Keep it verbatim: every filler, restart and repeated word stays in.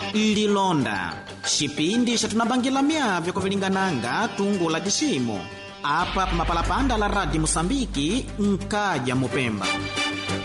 Lilonda, xipindi xa tunabangila myavyo kuvilingananga tungu la diximo apa pa mapalapanda la Rádio Moçambique, nkaja Mupemba.